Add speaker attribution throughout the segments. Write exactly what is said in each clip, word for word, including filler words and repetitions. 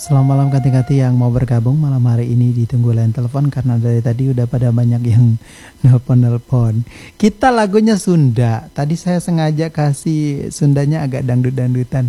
Speaker 1: Selamat malam Kati-Kati yang mau bergabung malam hari ini ditunggu line telepon karena dari tadi udah pada banyak yang nelpon-nelpon. Kita lagunya Sunda. Tadi saya sengaja kasih Sundanya agak dangdut-dangdutan.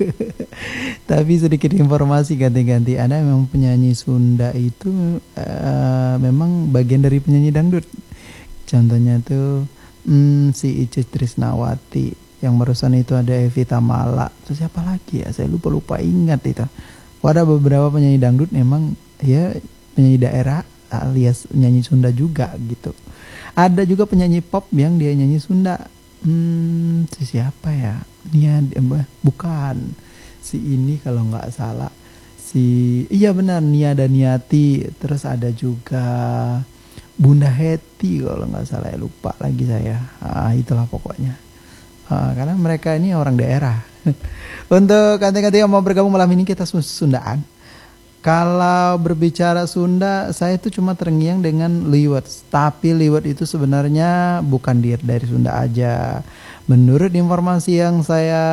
Speaker 1: Tapi sedikit informasi ganti-ganti. Ada memang penyanyi Sunda itu uh, memang bagian dari penyanyi dangdut. Contohnya tuh hmm, si Ica Trisnawati. Yang barusan itu ada Evita Mala. Terus siapa lagi ya? Saya lupa-lupa ingat itu. Ada beberapa penyanyi dangdut memang ya penyanyi daerah alias penyanyi Sunda juga gitu. Ada juga penyanyi pop yang dia nyanyi Sunda. Hmm, si siapa ya? Nia, bukan. Si ini kalau nggak salah. Si iya benar Nia Daniati. Terus ada juga Bunda Heti kalau nggak salah, ya lupa lagi saya. Ah, itulah pokoknya. Ah, karena mereka ini orang daerah. Untuk kata-kata yang mau bergabung malam ini kita Sundaan. Kalau berbicara Sunda, saya itu cuma terngiang dengan liwet. Tapi liwet itu sebenarnya bukan dari Sunda aja. Menurut informasi yang saya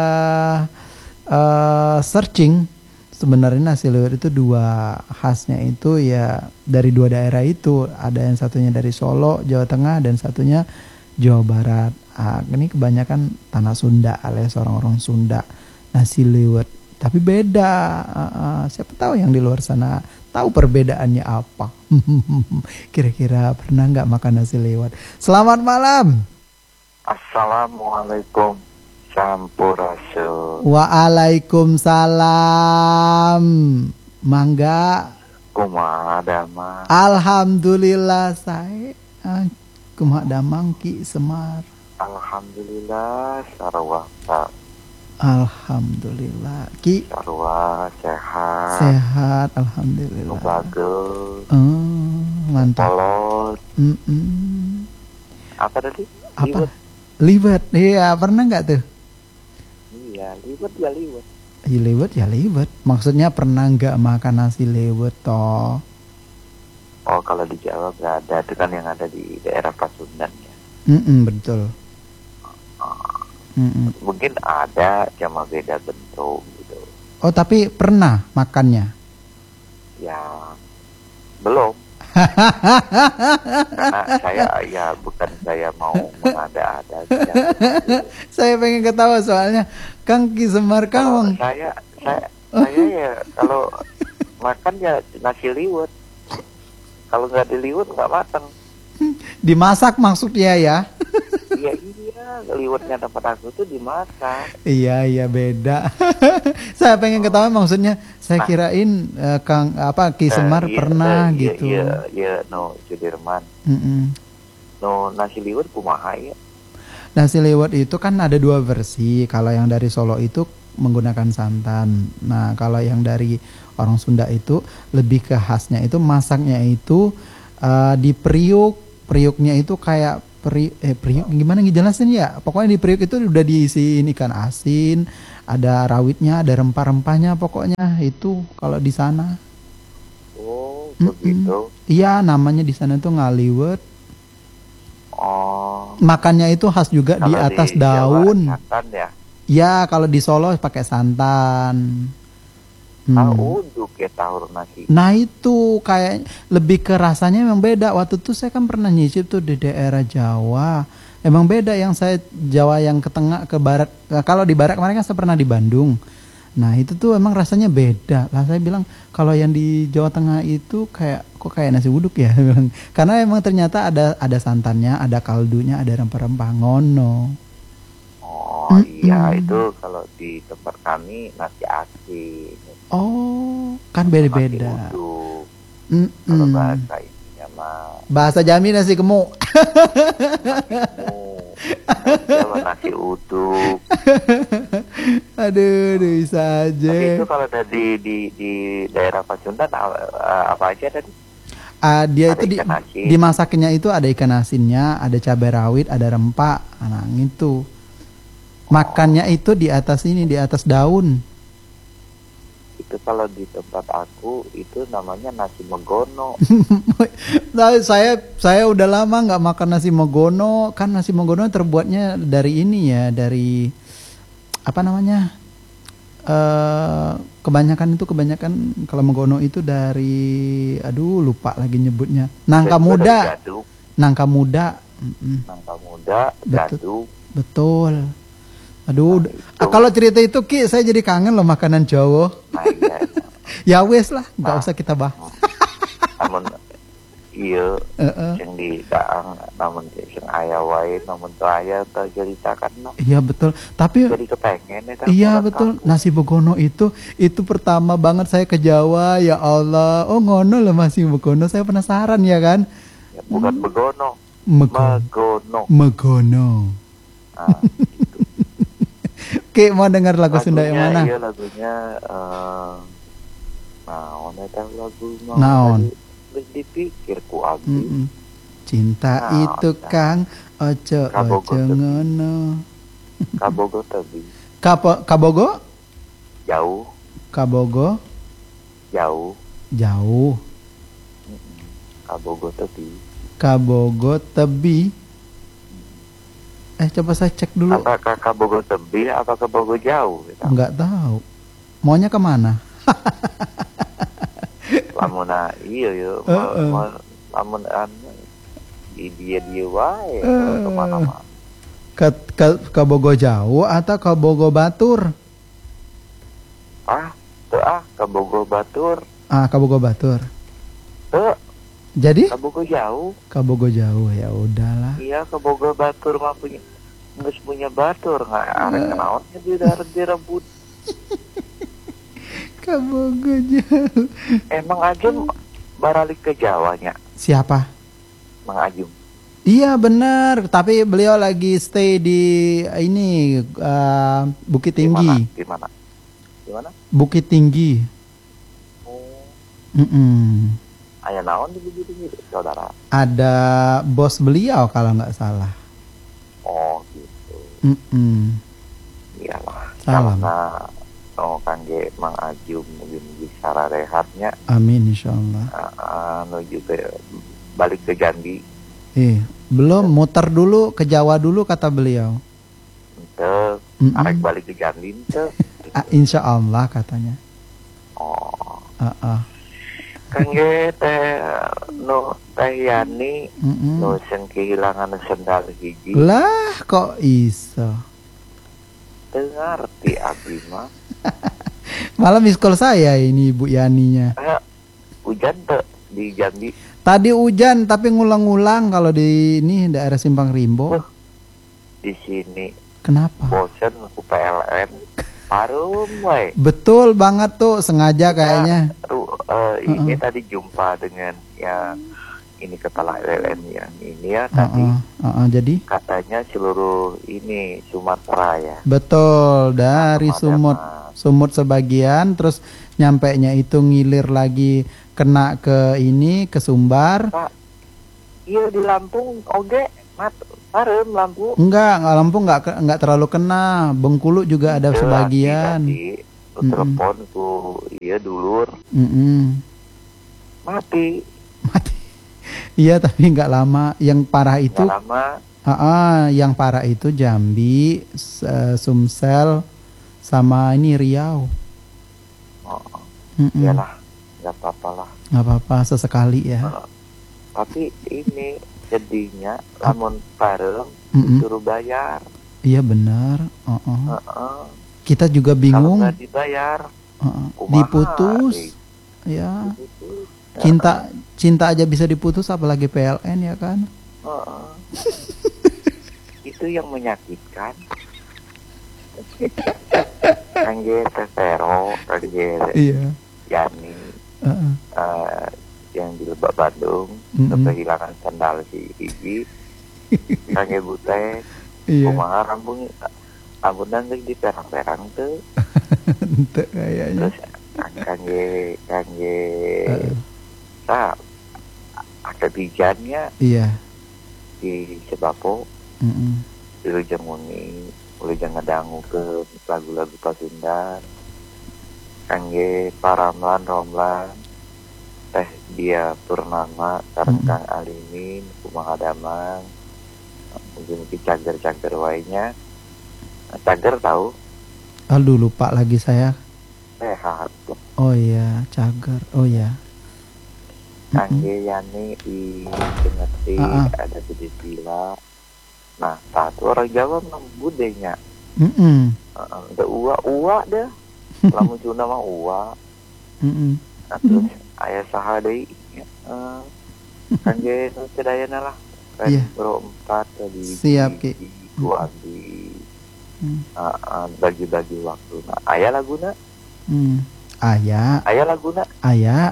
Speaker 1: uh, searching, sebenarnya nasi liwet itu dua khasnya itu ya dari dua daerah itu. Ada yang satunya dari Solo, Jawa Tengah, dan satunya Jawa Barat. Ah, ini kebanyakan tanah Sunda alias orang-orang Sunda. Nasi liwet, tapi beda. Uh, uh, siapa tahu yang di luar sana tahu perbedaannya apa. Kira-kira pernah nggak makan nasi liwet? Selamat malam.
Speaker 2: Assalamualaikum Sampurasun.
Speaker 1: Waalaikumsalam. Mangga.
Speaker 2: Kumaha damang.
Speaker 1: Alhamdulillah saya. Uh, kumaha damang Ki Semar.
Speaker 2: Alhamdulillah sarua Pak.
Speaker 1: Alhamdulillah Ki
Speaker 2: sarua sehat.
Speaker 1: Sehat alhamdulillah.
Speaker 2: Nu bagus.
Speaker 1: Oh, mantap.
Speaker 2: Polot.
Speaker 1: Mm-mm.
Speaker 2: Apa tadi?
Speaker 1: Apa? Liwet. Iya, pernah nggak tuh?
Speaker 2: Iya, liwet ya liwet.
Speaker 1: Iya, liwet ya liwet. Maksudnya pernah nggak makan nasi liwet toh?
Speaker 2: Oh, kalau di Jawa nggak ada, itu kan yang ada di daerah Pasundan ya.
Speaker 1: Mm-mm, betul. Mm-mm.
Speaker 2: Mungkin ada, cuma beda bentuk gitu.
Speaker 1: Oh, tapi pernah makannya?
Speaker 2: Ya, belum. Karena saya ya bukan saya mau mengada-ada.
Speaker 1: Saya pengen ketawa soalnya Kang Ki Semar Kang.
Speaker 2: Saya, saya, saya ya kalau makan ya nasi liwet. Kalau nggak diliwet nggak matang.
Speaker 1: Dimasak maksudnya ya?
Speaker 2: Iya iya, liwetnya tempat aku tuh dimasak.
Speaker 1: Iya iya beda. Saya pengen ketawa maksudnya. Saya nah, kirain uh, Kang apa Ki Semar uh, iya, pernah uh, gitu.
Speaker 2: Iya iya no Sudirman.
Speaker 1: Mm-mm.
Speaker 2: No nasi liwet kumaha ya?
Speaker 1: Nasi liwet itu kan ada dua versi. Kalau yang dari Solo itu menggunakan santan. Nah kalau yang dari orang Sunda itu lebih ke khasnya itu masaknya itu uh, di periuk. Periuknya itu kayak peri, eh periuk gimana ngejelasin ya? Pokoknya di periuk itu udah diisiin ikan asin, ada rawitnya, ada rempah-rempahnya pokoknya itu kalau di sana.
Speaker 2: Oh, begitu.
Speaker 1: Iya, namanya di sana tuh ngaliwet.
Speaker 2: Oh.
Speaker 1: Makannya itu khas juga kalau di atas di daun.
Speaker 2: Jawa, santan ya?
Speaker 1: Ya, kalau di Solo pakai santan.
Speaker 2: Hmm. Ah, uduk ya tahur nasi.
Speaker 1: Nah itu kayak lebih ke rasanya memang beda. Waktu itu saya kan pernah nyicip tuh di daerah Jawa. Emang beda yang saya Jawa yang ke tengah ke barat. Kalau di barat kemarin kan saya pernah di Bandung. Nah itu tuh emang rasanya beda. Lah saya bilang kalau yang di Jawa Tengah itu kayak kok kayak nasi uduk ya. Karena emang ternyata ada ada santannya, ada kaldunya, ada rempah-rempah ngono.
Speaker 2: Oh mm-mm. Iya itu kalau di tempat kami nasi asin.
Speaker 1: Oh, kan beda-beda.
Speaker 2: Kalau bahasa ininya mah
Speaker 1: bahasa Jambi nasi gemuk.
Speaker 2: Nasi uduk.
Speaker 1: Aduh, bisa aja.
Speaker 2: Tapi itu kalau ada di di di daerah Pasundan apa aja tadi?
Speaker 1: Uh, dia ada itu di, dimasaknya itu ada ikan asinnya, ada cabai rawit, ada rempah. Nah, itu. Makannya oh. itu di atas ini, di atas daun.
Speaker 2: Itu kalau di tempat aku itu namanya nasi megono.
Speaker 1: Nah, saya saya udah lama nggak makan nasi megono. Kan nasi megono terbuatnya dari ini ya, dari apa namanya eh kebanyakan itu kebanyakan kalau Megono itu dari aduh lupa lagi nyebutnya. Nangka
Speaker 2: Itu dari
Speaker 1: muda.
Speaker 2: gadung,
Speaker 1: Nangka muda. Mm-mm.
Speaker 2: nangka muda,
Speaker 1: Betul.
Speaker 2: gadung.
Speaker 1: Betul. Aduh,
Speaker 2: Nah,
Speaker 1: ah,
Speaker 2: itu.
Speaker 1: kalau cerita itu Ki, saya jadi kangen loh makanan Jawa.
Speaker 2: Nah, iya.
Speaker 1: Ya wes lah, nggak
Speaker 2: Nah.
Speaker 1: usah kita bahas.
Speaker 2: Namun iya
Speaker 1: Heeh.
Speaker 2: yang di daang, namun yang ayah wae, namun tuh ayah tuh jadi cakan lah.
Speaker 1: Iya betul. Tapi
Speaker 2: Jadi kepengen ya.
Speaker 1: iya betul. Nasi Begono itu itu pertama banget saya ke Jawa. Ya Allah, oh ngono loh nasi Begono. Saya penasaran ya kan.
Speaker 2: Ya, bukan begono,
Speaker 1: Megono.
Speaker 2: megono.
Speaker 1: Megono.
Speaker 2: Nah,
Speaker 1: Ki mau dengar lagu Sunda yang mana?
Speaker 2: Iya lagunya. Uh, naon eta lagu mau
Speaker 1: Naon?
Speaker 2: tadi, geus dipikir ku abdi.
Speaker 1: Mm-mm. Cinta
Speaker 2: Naon,
Speaker 1: itu
Speaker 2: tah?
Speaker 1: Kang ojo
Speaker 2: Kabogo
Speaker 1: ojo
Speaker 2: teu.
Speaker 1: ngono.
Speaker 2: Kabogo tebi
Speaker 1: Kapo, Kabogo?
Speaker 2: jauh,
Speaker 1: Kabogo
Speaker 2: jauh.
Speaker 1: jauh.
Speaker 2: Mm-mm. Kabogo tebi.
Speaker 1: Kabogo tebi. Eh coba saya cek dulu.
Speaker 2: Apakah Kabogo tebi apa Kabogo jauh? Gitu.
Speaker 1: Enggak tahu. Maunya kemana?
Speaker 2: Lamuna iya ya,
Speaker 1: Heeh.
Speaker 2: lamun anu di dia dia wae
Speaker 1: Eh.
Speaker 2: kemana-mana.
Speaker 1: Ke, ke Kabogo jauh atau Kabogo Batur?
Speaker 2: Ah, tuh ah Kabogo Batur,
Speaker 1: Ah, Kabogo Batur.
Speaker 2: tuh
Speaker 1: Jadi
Speaker 2: Kabogo jauh.
Speaker 1: Kabogo jauh ya udahlah.
Speaker 2: Iya Kabogo Batur mah punya nggak punya batur nggak arek kenaonnya di daerah direbut.
Speaker 1: Kabogo jauh.
Speaker 2: Emang Ajum baralik ke Jawanya,
Speaker 1: Siapa?
Speaker 2: Mang Ajum.
Speaker 1: Iya benar, tapi beliau lagi stay di ini eh, Bukit
Speaker 2: Di mana?
Speaker 1: Tinggi.
Speaker 2: Di mana? Di mana?
Speaker 1: Bukit Tinggi.
Speaker 2: Oh,
Speaker 1: Mm-mm.
Speaker 2: aya naon di begitu saudara?
Speaker 1: Ada bos beliau kalau nggak salah.
Speaker 2: Oh gitu.
Speaker 1: Mm-mm.
Speaker 2: Iyalah.
Speaker 1: Salam.
Speaker 2: Karena oh kangge Mang Ajum mungkin bisa rehatnya.
Speaker 1: Amin insyaallah.
Speaker 2: Uh, menuju ke balik ke Jambi.
Speaker 1: Eh, belum muter dulu ke Jawa dulu kata beliau.
Speaker 2: Ente
Speaker 1: Mm-mm.
Speaker 2: arek balik ke Jambi ente.
Speaker 1: Ah, insya Allah katanya.
Speaker 2: Oh,
Speaker 1: Ah, ah.
Speaker 2: kangge teh nu teh Yani
Speaker 1: Mm-mm.
Speaker 2: nu sing kehilangan sendal hiji.
Speaker 1: Lah kok iso?
Speaker 2: Teu ngarti abdi mah.
Speaker 1: Malah miss call saya ini Ibu Yaninya.
Speaker 2: Eh, hujan teu di Jambi.
Speaker 1: Tadi hujan tapi ngulang-ngulang kalau di ini daerah Simpang Rimbo.
Speaker 2: Wah. Di sini
Speaker 1: Kenapa?
Speaker 2: bosen ku P L N. Harum wae.
Speaker 1: Betul banget tuh sengaja kayaknya.
Speaker 2: Ru- eh, ini
Speaker 1: Uh-uh.
Speaker 2: tadi jumpa dengan yang ini kepala L L N yang ini ya
Speaker 1: Ah,
Speaker 2: tadi
Speaker 1: ah, ah, ah. Jadi
Speaker 2: katanya seluruh ini Sumatera ya.
Speaker 1: betul dari
Speaker 2: Ada
Speaker 1: Sumut
Speaker 2: mah.
Speaker 1: Sumut sebagian terus nyampenya itu ngilir lagi kena ke ini ke Sumbar.
Speaker 2: Pak, iya di Lampung oge mat harum lampu.
Speaker 1: Enggak, enggak Lampung enggak ke- enggak terlalu kena. Bengkulu juga ada
Speaker 2: Teu,
Speaker 1: sebagian.
Speaker 2: Tadi tu
Speaker 1: Mm-mm.
Speaker 2: telepon ku iya dulur
Speaker 1: Mm-mm.
Speaker 2: mati.
Speaker 1: Mati. Iya tapi enggak lama. Yang parah itu
Speaker 2: Nggak lama.
Speaker 1: ah, ah, yang parah itu Jambi, S- eh, Sumsel sama ini Riau.
Speaker 2: Oh,
Speaker 1: Mm-mm.
Speaker 2: iyalah nggak apa-apa lah.
Speaker 1: Nggak apa-apa sesekali ya.
Speaker 2: Eh, tapi ini jadinya lamun parem
Speaker 1: Mm-mm.
Speaker 2: disuruh bayar.
Speaker 1: Iya benar. Oh, oh.
Speaker 2: Heeh.
Speaker 1: Kita juga
Speaker 2: Kalau
Speaker 1: bingung.
Speaker 2: nggak dibayar
Speaker 1: Oh, oh.
Speaker 2: kumaha,
Speaker 1: Diputus.
Speaker 2: Rik?
Speaker 1: Ya,
Speaker 2: Diputus.
Speaker 1: cinta cinta aja bisa diputus apalagi P L N ya kan?
Speaker 2: Heeh. Itu yang menyakitkan. Kangge Tesero, kangge
Speaker 1: Iya.
Speaker 2: Yani,
Speaker 1: Heeh.
Speaker 2: eh, yang di Lebak Bandung,
Speaker 1: Mm-mm.
Speaker 2: kehilangan sandal si Gigi, kangge Butek,
Speaker 1: Iya.
Speaker 2: kumaha rambung, rambutnya nggak di perang-perang tuh,
Speaker 1: Ente kayaknya.
Speaker 2: terus kangge kangge,
Speaker 1: Heeh.
Speaker 2: nah, ada bijannya
Speaker 1: Iya.
Speaker 2: di Sebapo,
Speaker 1: Mm-mm.
Speaker 2: di Lujang Muni, Lujang ngedangu ke lagu-lagu Pasundan, kangge Paramlan Romlan, teh dia Purnama, sareng
Speaker 1: Mm-mm.
Speaker 2: Kang Alimin, Kumaha Damang, mungkin mungkin cager-cager wainya, cager tahu?
Speaker 1: Aduh lupa lagi saya.
Speaker 2: Sehat.
Speaker 1: Oh iya, cagar. Oh iya.
Speaker 2: Kangge Yani di ngerti
Speaker 1: Ah, ah.
Speaker 2: ada di villa. Nah, satu orang Jawa mah budenya.
Speaker 1: Mm-mm.
Speaker 2: Uh, udah uwa uwa dah. Lamun Sunda mah uwa.
Speaker 1: Mm-mm.
Speaker 2: Nah, terus ayah saha deui. Uh, kangge nu sedayana lah. Kan
Speaker 1: Iya.
Speaker 2: berempat di
Speaker 1: Siap, Ki.
Speaker 2: di gua di
Speaker 1: Hmm.
Speaker 2: uh, uh, bagi-bagi waktu. Nah, ayah laguna,
Speaker 1: Hmm. Ayah,
Speaker 2: ayah laguna
Speaker 1: ayah.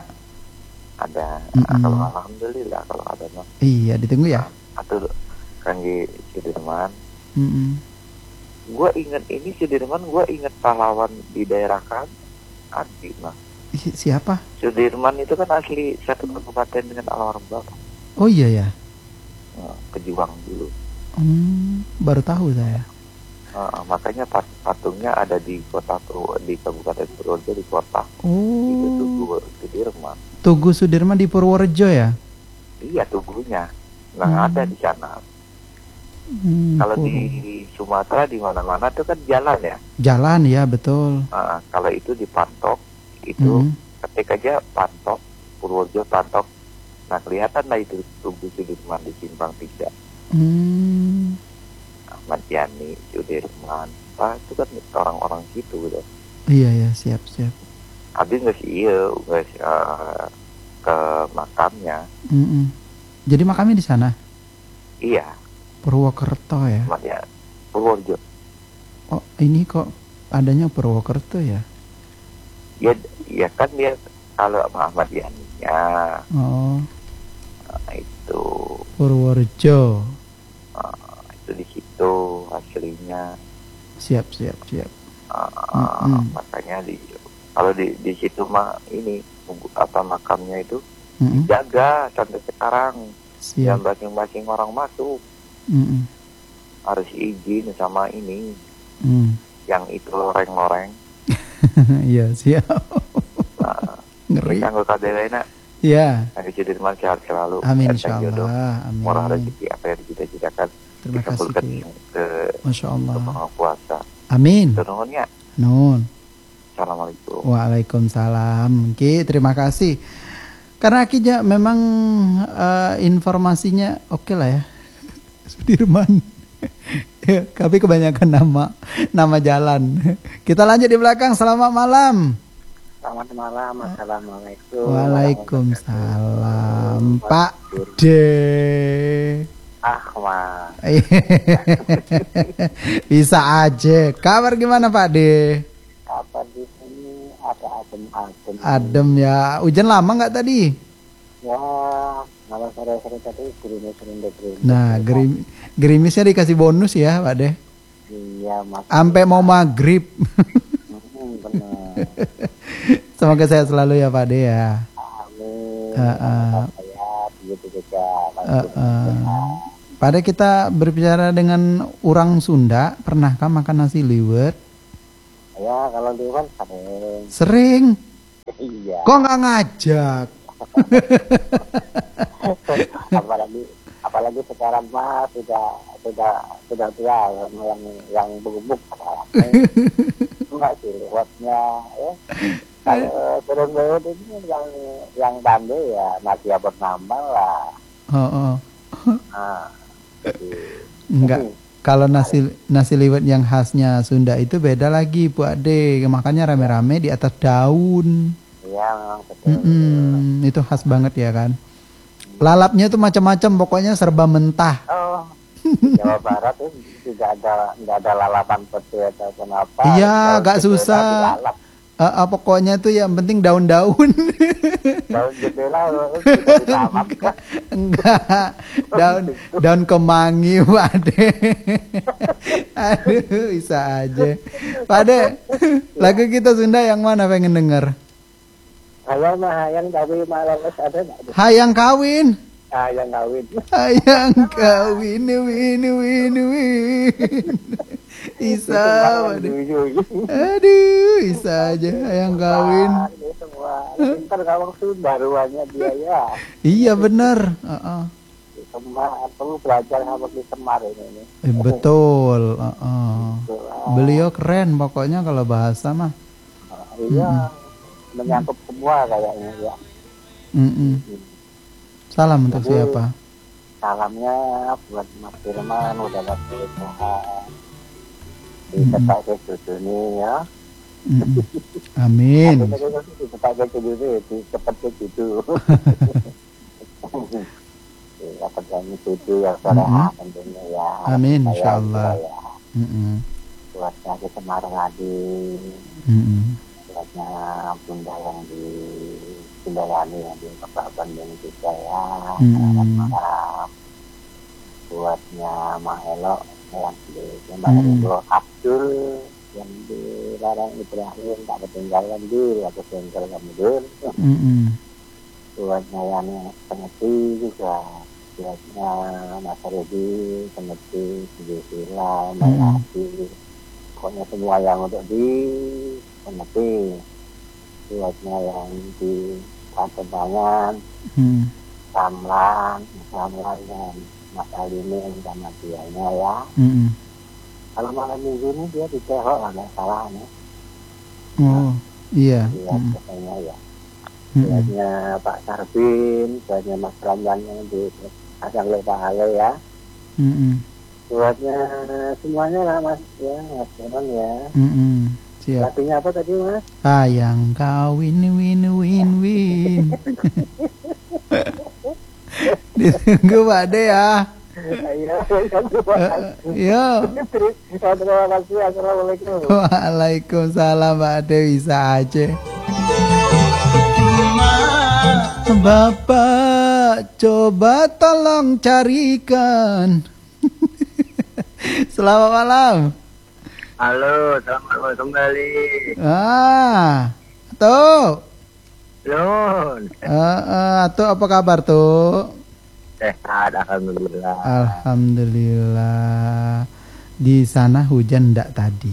Speaker 2: ada. Nah,
Speaker 1: Mm-mm.
Speaker 2: kalau alhamdulillah kalau ada mah.
Speaker 1: Iya, ditunggu ya.
Speaker 2: Atau kangge Sudirman.
Speaker 1: Mm-mm.
Speaker 2: Gue inget ini Sudirman, gue inget pahlawan di daerah kan asli mah.
Speaker 1: Si- Siapa?
Speaker 2: Sudirman itu kan asli satu kabupaten dengan almarhum bapak.
Speaker 1: Oh iya ya.
Speaker 2: Nah, pejuang dulu.
Speaker 1: Hmm, baru tahu saya.
Speaker 2: Nah, makanya pat patungnya ada di kota Purwo, di Kabupaten Purworejo di kota. Itu
Speaker 1: Oh,
Speaker 2: Tugu Sudirman.
Speaker 1: Tugu Sudirman di Purworejo ya?
Speaker 2: Iya tugunya. Nah
Speaker 1: Hmm.
Speaker 2: ada di sana.
Speaker 1: Hmm,
Speaker 2: Kalau
Speaker 1: Purwo.
Speaker 2: di Sumatera di mana-mana itu kan jalan ya.
Speaker 1: Jalan ya, betul.
Speaker 2: Nah, kalau itu dipantok itu
Speaker 1: Hmm.
Speaker 2: ketik aja pantok Purworejo pantok. Nah kelihatan lah itu Tugu Sudirman di simpang tiga.
Speaker 1: Hmm.
Speaker 2: Ahmad Yani, Sudirman, ah itu kan orang-orang gitu gitu.
Speaker 1: Iya ya, siap siap.
Speaker 2: Habis nggak sih iya nggak sih, eh, ke makamnya.
Speaker 1: Mm-mm. Jadi makamnya di sana,
Speaker 2: Iya,
Speaker 1: Purwokerto ya.
Speaker 2: Ahmad ya Purworejo.
Speaker 1: Oh, ini kok adanya Purwokerto ya?
Speaker 2: Ya, ya kan dia kalau sama Ahmad Yani-nya
Speaker 1: Oh,
Speaker 2: nah, itu
Speaker 1: Purworejo.
Speaker 2: eh, itu di situ aslinya.
Speaker 1: Siap siap siap.
Speaker 2: Eh,
Speaker 1: Mm-mm.
Speaker 2: makanya di kalau di di situ mah ini apa makamnya itu
Speaker 1: Mm-mm.
Speaker 2: jaga sampai sekarang.
Speaker 1: Siap.
Speaker 2: Dan masing-masing orang masuk
Speaker 1: Mm-mm.
Speaker 2: harus izin sama ini
Speaker 1: Mm.
Speaker 2: yang itu loreng-loreng.
Speaker 1: Iya siap.
Speaker 2: Nah,
Speaker 1: Ngeri.
Speaker 2: kita anggota Delena
Speaker 1: Ya.
Speaker 2: yang Sudirman sehat selalu.
Speaker 1: Amin
Speaker 2: Erta jodoh,
Speaker 1: insyaallah.
Speaker 2: murah
Speaker 1: Amin.
Speaker 2: rezeki apa yang dicita-citakan
Speaker 1: Terima kasih
Speaker 2: dikabulkan
Speaker 1: Ki.
Speaker 2: ke
Speaker 1: Masya Allah.
Speaker 2: Maha Kuasa.
Speaker 1: Amin.
Speaker 2: Turunnya.
Speaker 1: Nun.
Speaker 2: Assalamualaikum.
Speaker 1: Waalaikumsalam. Ki, terima kasih. Karena Ki ja, memang eh, informasinya oke lah ya. Sudirman. Ya, tapi kebanyakan nama nama jalan. Kita lanjut di belakang. Selamat malam.
Speaker 2: Selamat malam. Assalamualaikum.
Speaker 1: Waalaikumsalam. Pak D.
Speaker 2: Ahmad.
Speaker 1: Bisa aja. Kabar gimana Pak D?
Speaker 2: Apa di sini ada adem-adem.
Speaker 1: Adem ya. Hujan lama nggak tadi?
Speaker 2: Ya, kalau sore-sore tadi gerimis gerimis.
Speaker 1: Nah, gerim, gerimisnya dikasih bonus ya Pak De.
Speaker 2: Iya, mas.
Speaker 1: Sampai mau maghrib.
Speaker 2: Hmm, benar.
Speaker 1: Semoga sehat selalu ya Pak De ya.
Speaker 2: Amin.
Speaker 1: Uh-uh.
Speaker 2: Saya begitu juga.
Speaker 1: Uh-uh. Pak De, kita berbicara dengan orang Sunda. Pernahkah makan nasi liwet?
Speaker 2: Ya, kalau di kan sering.
Speaker 1: Sering.
Speaker 2: Iya.
Speaker 1: Kok nggak ngajak?
Speaker 2: apalagi apalagi sekarang mah sudah sudah sudah tua yang yang bubuk enggak sih lewatnya ya kalau turun lewat ini yang yang bandel ya masih abad nambah lah.
Speaker 1: Oh, oh.
Speaker 2: Nah, jadi,
Speaker 1: Enggak. Kalau nasi nasi liwet yang khasnya Sunda itu beda lagi Bu Ade. Makanya rame-rame di atas daun.
Speaker 2: yang betul.
Speaker 1: Mm-mm, itu khas banget ya kan. Lalapnya tuh macam-macam, pokoknya serba mentah.
Speaker 2: Oh, Jawa Barat tuh tidak ada tidak ada lalapan peti atau kenapa.
Speaker 1: Iya, agak susah. Uh, uh, pokoknya tuh yang penting daun-daun.
Speaker 2: Daun jendela kita ditamakan.
Speaker 1: Enggak, daun daun kemangi Pak Ade. Aduh, bisa aja. Pak Ade, lagu kita Sunda yang mana pengen denger?
Speaker 2: Hayang mah hayang kawin malam ada nggak?
Speaker 1: Hayang kawin.
Speaker 2: Hayang kawin.
Speaker 1: Hayang kawin, win win win. Isa, aduh, Isa aja hayang kawin.
Speaker 2: Semua pintar kawang Sunda ruangnya dia ya.
Speaker 1: Iya benar. Uh-uh.
Speaker 2: Semar, perlu belajar seperti Semar ini.
Speaker 1: Eh, betul. Uh-uh.
Speaker 2: Betul.
Speaker 1: Beliau keren pokoknya kalau bahasa mah.
Speaker 2: Iya, menyangkut semua kayaknya ya.
Speaker 1: Mm-mm. Salam untuk
Speaker 2: Jadi,
Speaker 1: siapa?
Speaker 2: salamnya buat Mas Firman, udah gak berusaha di
Speaker 1: Mm-mm.
Speaker 2: tempat kecucu ini ya.
Speaker 1: Mm-mm. Amin.
Speaker 2: Di tempat kecucu ini, di tempat kecucu. Dapat kami cucu yang soleha tentunya ya.
Speaker 1: Amin,
Speaker 2: Saya
Speaker 1: insyaallah.
Speaker 2: juga ya.
Speaker 1: Mm-mm.
Speaker 2: Buatnya di Semarang Adi,
Speaker 1: Mm-mm.
Speaker 2: buatnya Bunda yang di Sindayani yang di Bapak Bandung juga ya.
Speaker 1: Mm-mm.
Speaker 2: Selamat malam. Buatnya Mak Elo yang di Mbak
Speaker 1: Mm-mm.
Speaker 2: Ringo Abdul yang di Larang Ibrahim tak ketinggalan di atau tinggal kemudian.
Speaker 1: Mm-mm.
Speaker 2: Buatnya yang pengerti juga, buatnya Mas Rudi pengerti di Sila Mayati, pokoknya semua yang untuk di pengerti, buatnya yang di Patembangan,
Speaker 1: Mm.
Speaker 2: Samlan, Samlan dan Mas Alimin sama dianya ya.
Speaker 1: Mm-mm.
Speaker 2: Kalau malam minggu ini dia di Tehok lah nggak salah nih.
Speaker 1: Oh, iya.
Speaker 2: Dia
Speaker 1: Mm-mm.
Speaker 2: katanya ya.
Speaker 1: Mm-mm.
Speaker 2: Buatnya Pak Sarbin, buatnya Mas Ramlan yang di Adang Lepahale ya.
Speaker 1: Mm-mm.
Speaker 2: Buatnya semuanya lah Mas ya, Mas Firman ya.
Speaker 1: Mm-mm. Siap.
Speaker 2: Lagunya apa tadi Mas?
Speaker 1: Sayang kawin win win win. Ditunggu Pak De ya.
Speaker 2: Iya,
Speaker 1: Yo.
Speaker 2: terima kasih. Assalamualaikum.
Speaker 1: Waalaikumsalam Pak De, bisa aja. Bapak coba tolong carikan. Selamat malam.
Speaker 2: Halo, selamat malam kembali.
Speaker 1: Ah, tuh.
Speaker 2: Lun.
Speaker 1: Uh, uh, tuh apa kabar tuh?
Speaker 2: Sehat, alhamdulillah.
Speaker 1: Alhamdulillah. Di sana hujan enggak tadi?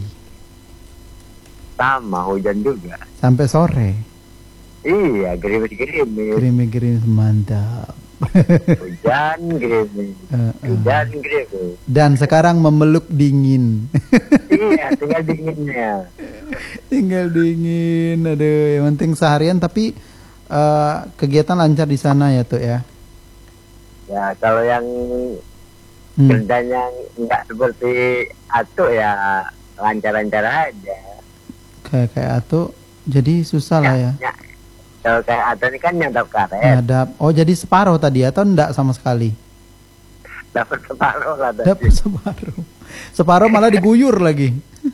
Speaker 2: Sama hujan juga.
Speaker 1: Sampai sore.
Speaker 2: Iya, gerimis-gerimis.
Speaker 1: Gerimis-gerimis mantap.
Speaker 2: Hujan gerimis.
Speaker 1: Uh, uh.
Speaker 2: Hujan gerimis.
Speaker 1: Dan sekarang memeluk dingin.
Speaker 2: Iya, tinggal dinginnya.
Speaker 1: Tinggal dingin. Aduh, yang penting seharian tapi uh, kegiatan lancar di sana ya tuh ya.
Speaker 2: Ya, kalau yang
Speaker 1: Hmm.
Speaker 2: kerjanya nggak seperti Atuk ya lancar-lancar aja.
Speaker 1: Kayak kayak atuh jadi susah lah ya.
Speaker 2: Ya, kalau kayak Atuk ini kan nyantap karet,
Speaker 1: Ngadap. Oh, jadi separuh tadi atau enggak sama sekali?
Speaker 2: dapat separuh lah tadi.
Speaker 1: Dapat separuh. Separuh malah diguyur lagi.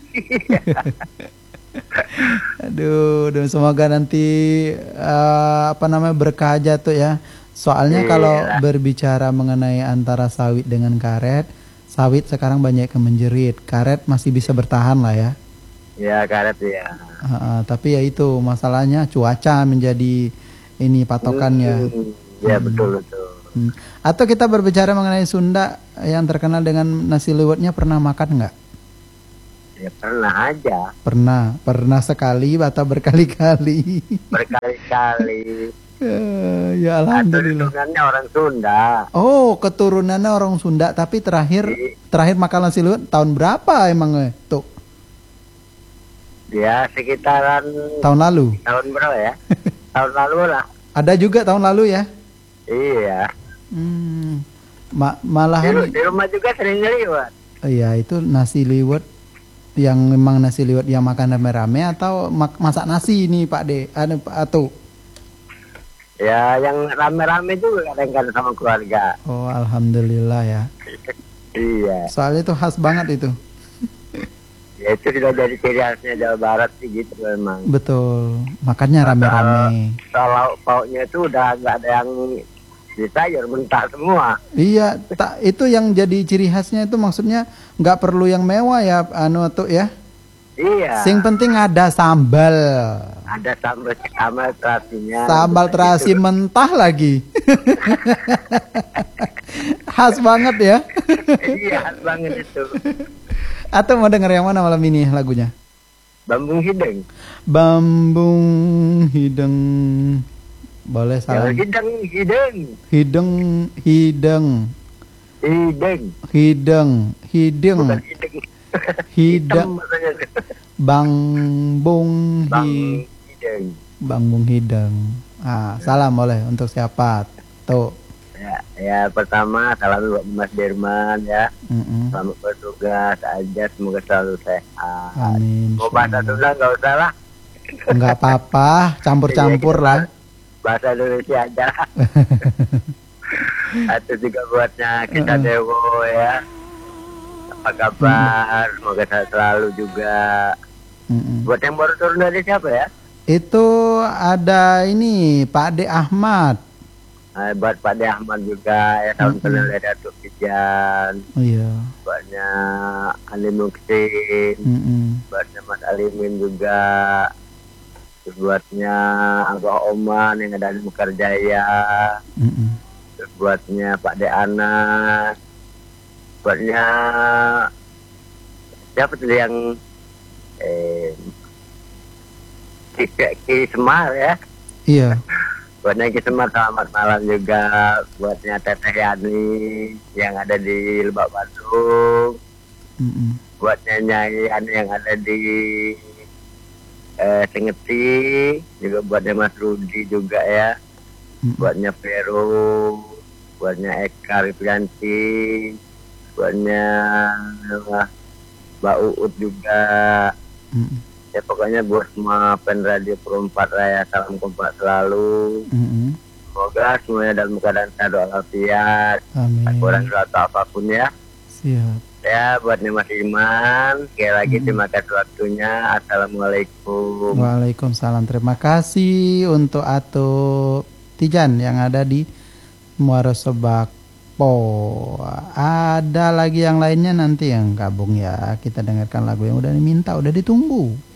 Speaker 1: Aduh, aduh, semoga nanti uh, apa namanya berkah aja tuh ya. Soalnya
Speaker 2: Iya.
Speaker 1: kalau berbicara mengenai antara sawit dengan karet, sawit sekarang banyak yang menjerit, karet masih bisa bertahan lah ya.
Speaker 2: Ya karet ya.
Speaker 1: Uh, uh, tapi ya itu masalahnya cuaca menjadi ini patokannya.
Speaker 2: Hmm, ya betul betul.
Speaker 1: Hmm. Atau kita berbicara mengenai Sunda yang terkenal dengan nasi liwetnya, pernah makan nggak?
Speaker 2: Ya pernah aja,
Speaker 1: Pernah, pernah sekali atau berkali-kali.
Speaker 2: berkali-kali.
Speaker 1: Eh, ya
Speaker 2: Atau
Speaker 1: alhamdulillah.
Speaker 2: turunannya orang Sunda.
Speaker 1: Oh, keturunannya orang Sunda, tapi terakhir
Speaker 2: Di-
Speaker 1: terakhir makan nasi liwet tahun berapa emang eh? Tuh,
Speaker 2: Ya sekitaran
Speaker 1: tahun lalu.
Speaker 2: tahun berapa ya? Tahun lalu lah.
Speaker 1: Ada juga tahun lalu ya.
Speaker 2: Iya.
Speaker 1: Hmm. Ma-
Speaker 2: Di,
Speaker 1: malahan
Speaker 2: ru- di rumah juga sering lewat.
Speaker 1: iya itu nasi liwet yang memang nasi liwet yang makan rame-rame atau mak- masak nasi ini Pak De, anu Pak Atu.
Speaker 2: Ya yang rame-rame juga kadang-kadang sama keluarga.
Speaker 1: Oh, alhamdulillah ya.
Speaker 2: Iya.
Speaker 1: Soalnya itu khas banget itu.
Speaker 2: Ya itu sudah jadi ciri khasnya Jawa Barat sih gitu memang.
Speaker 1: Betul. Makannya rame-rame.
Speaker 2: Soal lauk pauknya itu udah nggak ada yang disayur, mentah semua.
Speaker 1: Iya, tak itu yang jadi ciri khasnya itu maksudnya nggak perlu yang mewah ya anu tuh ya.
Speaker 2: Iya.
Speaker 1: Sing penting ada sambal.
Speaker 2: Ada sambal sambal terasinya.
Speaker 1: Sambal terasi mentah lagi. Khas banget ya.
Speaker 2: Iya khas banget itu.
Speaker 1: Atau mau denger yang mana malam ini lagunya?
Speaker 2: Bambung hideng.
Speaker 1: Bambung hideng Boleh salam.
Speaker 2: Hideng, hideng.
Speaker 1: Hideng, hideng.
Speaker 2: Hideng.
Speaker 1: Hideng, hideng.
Speaker 2: Bukan hideng.
Speaker 1: Hideng.
Speaker 2: Hitam maksudnya.
Speaker 1: Bang Bung
Speaker 2: Bang
Speaker 1: Hi.
Speaker 2: Hideng.
Speaker 1: Bang Bung Hideng. Ah, salam boleh untuk siapa? Tuh.
Speaker 2: Ya, ya pertama salam buat Mas Derman ya.
Speaker 1: Mm-mm.
Speaker 2: Selamat bertugas aja, semoga selalu sehat.
Speaker 1: Amin.
Speaker 2: Mau bahasa Sunda nggak usah lah.
Speaker 1: Enggak apa-apa, campur-campur
Speaker 2: Iya,
Speaker 1: lah.
Speaker 2: Bahasa Indonesia aja. Atau juga buatnya kita
Speaker 1: Uh-uh.
Speaker 2: Dewo ya. Apa kabar? Semoga sehat selalu juga.
Speaker 1: Mm-mm.
Speaker 2: Buat yang baru turun dari siapa ya?
Speaker 1: Itu ada ini Pak De Ahmad.
Speaker 2: Nah, buat Pak De Ahmad juga ya, tahun
Speaker 1: Mm-mm.
Speaker 2: kenal dari Datuk Pijan.
Speaker 1: Oh iya.
Speaker 2: Buatnya Ali Muksin.
Speaker 1: Mm-mm.
Speaker 2: Buatnya Mas Alimin juga. Terus buatnya Abah Oman yang ada di Mekarjaya.
Speaker 1: Mm-mm.
Speaker 2: Terus buatnya Pak De Anas. Buatnya siapa tuh yang eh Ki, Ki Semar ya.
Speaker 1: Iya.
Speaker 2: Buatnya Ki Semar selamat malam juga. Buatnya Teteh Yani yang ada di Lebak Bandung.
Speaker 1: Mm-mm.
Speaker 2: Buatnya Nyai Yani yang ada di eh, Sengeti. Juga buatnya Mas Rudi juga ya.
Speaker 1: Mm-mm.
Speaker 2: Buatnya Vero. Buatnya Eka Ripianti. Buatnya Mbak Uut juga.
Speaker 1: Mm-mm.
Speaker 2: Ya pokoknya buat semua pen radio Pro empat Raya, salam kompak selalu.
Speaker 1: Mm-mm.
Speaker 2: Semoga semuanya dalam keadaan sehat walafiat.
Speaker 1: Amin.
Speaker 2: Kurang atau apapun ya.
Speaker 1: Siap.
Speaker 2: Ya buat Mas Iman, sekali lagi
Speaker 1: Mm-mm.
Speaker 2: terima kasih waktunya. Assalamualaikum.
Speaker 1: Waalaikumsalam. Terima kasih untuk Ato Tijan yang ada di Muaro Sebakpo. Ada lagi yang lainnya nanti yang gabung ya. Kita dengarkan lagu yang udah diminta, udah ditunggu.